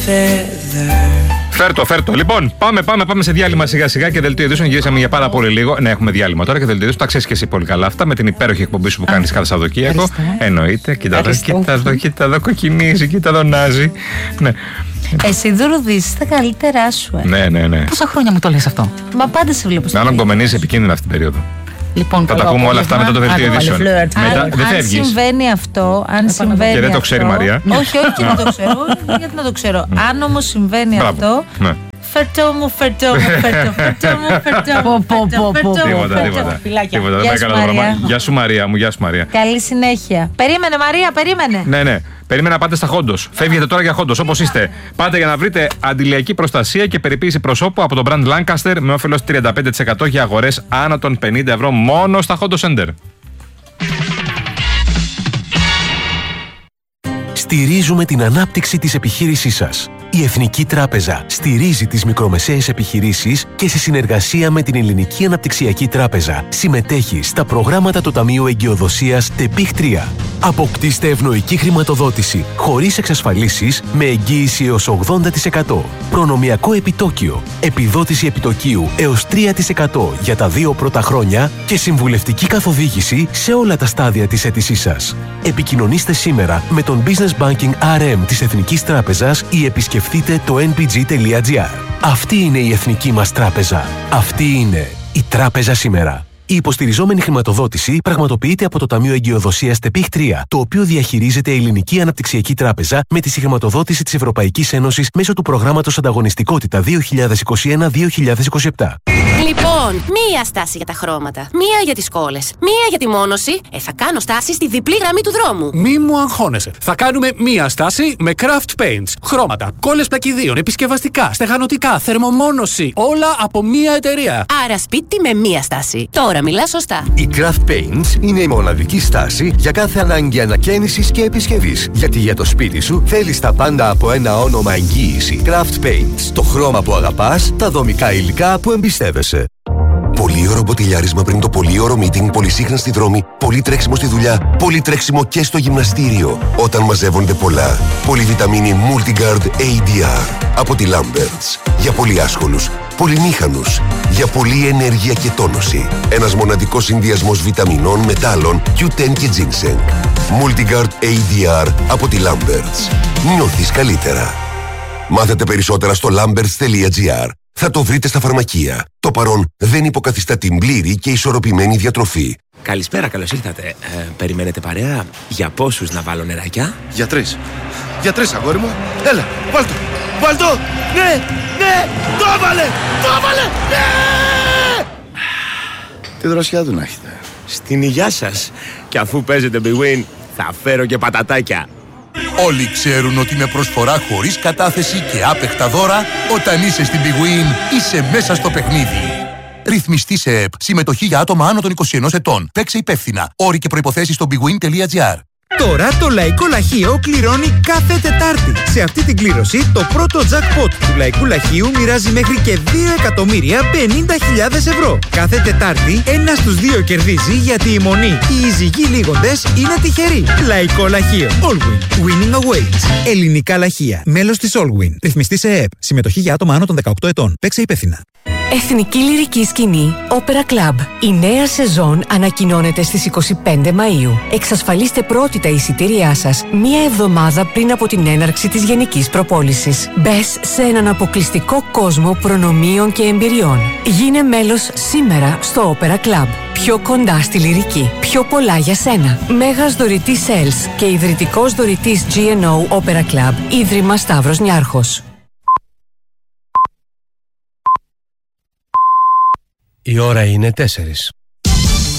Φέρτο. Λοιπόν, πάμε σε διάλειμμα σιγά σιγά και δελτίο ειδήσεων. Γυρίσαμε για πάρα πολύ λίγο. Ναι, έχουμε διάλειμμα τώρα και δελτίο ειδήσεων. Τα ξέρεις και εσύ πολύ καλά αυτά με την υπέροχη εκπομπή σου που κάνεις κάθε Σαββατοκύριακο. Εννοείται. Κοίτα εδώ, κοκκινίζει, κοίτα εδώ νάζει. Ναι. Εσύ Δουρουδής, τα καλύτερά σου. Ναι. Πόσα χρόνια μου το λες αυτό? Μα πάντα σε βλέπω. Μάλλον κομμενίζεις επικίνδυνα αυτή την περίοδο. Λοιπόν, θα τα πούμε όλα αυτά μετά το δελτίο ειδήσεων. Αν συμβαίνει αυτό, και δεν το ξέρει η Μαρία. Όχι, και δεν το ξέρω. Γιατί να το ξέρω. Αν όμως συμβαίνει αυτό. Φερτό μου. Τίποτα. Γεια σου Μαρία μου. Καλή συνέχεια. Περίμενε. Ναι. Περίμενα να πάτε στα Χόντος. Φεύγετε τώρα για Χόντος όπως είστε. Πάτε για να βρείτε αντιλιακή προστασία και περιποίηση προσώπου από το brand Lancaster με όφελος 35% για αγορές άνω των 50 ευρώ μόνο στα Χόντος Center. Στηρίζουμε την ανάπτυξη της επιχείρησής σας. Η Εθνική Τράπεζα στηρίζει τις μικρομεσαίες επιχειρήσεις και σε συνεργασία με την Ελληνική Αναπτυξιακή Τράπεζα συμμετέχει στα προγράμματα του Ταμείου Εγκυοδοσίας ΤΕΠΙΧ 3. Αποκτήστε ευνοϊκή χρηματοδότηση χωρίς εξασφαλίσεις με εγγύηση έως 80%. Προνομιακό επιτόκιο, επιδότηση επιτοκίου έως 3% για τα 2 πρώτα χρόνια και συμβουλευτική καθοδήγηση σε όλα τα στάδια της αίτησής σας. Επικοινωνήστε σήμερα με τον Business Banking RM της Εθνικής Τράπεζας ή επισκεφτείτε το npg.gr. Αυτή είναι η Εθνική μας Τράπεζα. Αυτή είναι η Τράπεζα σήμερα. Η υποστηριζόμενη χρηματοδότηση πραγματοποιείται από το Ταμείο Εγκυοδοσίας ΤΕΠΙΧ 3, το οποίο διαχειρίζεται η Ελληνική Αναπτυξιακή Τράπεζα με τη συγχρηματοδότηση της Ευρωπαϊκής Ένωσης μέσω του προγράμματος Ανταγωνιστικότητα 2021-2027. Λοιπόν, μία στάση για τα χρώματα, μία για τις κόλλες, μία για τη μόνωση. Θα κάνω στάση στη διπλή γραμμή του δρόμου. Μη μου αγχώνεσαι. Θα κάνουμε μία στάση με craft paints. Χρώματα, κόλλες πλακιδίων, επισκευαστικά, στεγανοτικά, θερμομόνωση. Όλα από μία εταιρεία. Άρα σπίτι με μία στάση. Τώρα μιλά σωστά. Η Craft Paints είναι η μοναδική στάση για κάθε ανάγκη ανακαίνησης και επισκευής. Γιατί για το σπίτι σου θέλεις τα πάντα από ένα όνομα εγγύηση. Craft Paints. Το χρώμα που αγαπάς, τα δομικά υλικά που εμπιστεύεσαι. Πολύωρο μποτιλιάρισμα πριν το πολύωρο meeting, πολυσύχνα στη δρόμη, πολύ τρέξιμο στη δουλειά, πολύ τρέξιμο και στο γυμναστήριο. Όταν μαζεύονται πολλά. Πολυβιταμίνη Multigard ADR από τη Lamberts. Για πολύ άσχολους, πολυμήχανους, για πολλή ενέργεια και τόνωση. Ένας μοναδικός συνδυασμός βιταμινών, μετάλλων, Q10 και ginseng. Multigard ADR από τη Lamberts. Νιώθεις καλύτερα. Μάθετε περισσότερα στο lamberts.gr. Θα το βρείτε στα φαρμακεία. Το παρόν δεν υποκαθιστά την πλήρη και ισορροπημένη διατροφή. Καλησπέρα, καλώς ήρθατε. Περιμένετε παρέα? Για πόσους να βάλω νεράκια? Για 3. Για 3, αγόρι μου. Έλα, βάλ' το. Ναι, το έβαλε, ναι! Τι δροσιά του να έχετε. Στην υγειά σας. Και αφού παίζετε Big Win, θα φέρω και πατατάκια. Όλοι ξέρουν ότι με προσφορά χωρίς κατάθεση και άπεχτα δώρα, όταν είσαι στην Big Win, είσαι μέσα στο παιχνίδι. Ρυθμιστή σε ΕΠ. Συμμετοχή για άτομα άνω των 21 ετών. Παίξε υπεύθυνα. Όροι και προϋποθέσεις στο bigwin.gr. Τώρα το Λαϊκό Λαχείο κληρώνει κάθε Τετάρτη. Σε αυτή την κλήρωση, το πρώτο jackpot του Λαϊκού Λαχείου μοιράζει μέχρι και 2.050.000 ευρώ. Κάθε Τετάρτη, ένας στους 2 κερδίζει, γιατί η μονή ή οι ζυγοί λίγοντες είναι τυχεροί. Λαϊκό Λαχείο. Allwin. Winning awaits. Ελληνικά Λαχεία. Μέλος της Allwin. Ρυθμιστή σε ΕΕΠ. Συμμετοχή για άτομα άνω των 18 ετών. Παίξε υπεύθυνα. Εθνική Λυρική Σκηνή Opera Club. Η νέα σεζόν ανακοινώνεται στις 25 Μαΐου. Εξασφαλίστε πρώτη τα εισιτήριά σας μία εβδομάδα πριν από την έναρξη της γενικής προπόλησης. Μπες σε έναν αποκλειστικό κόσμο προνομίων και εμπειριών. Γίνε μέλος σήμερα στο Opera Club. Πιο κοντά στη λυρική. Πιο πολλά για σένα. Μέγας δωρητής Sales και ιδρυτικός δωρητής GNO Opera Club. Ίδρυμα Σταύρος Νιάρχος. Η ώρα είναι 4.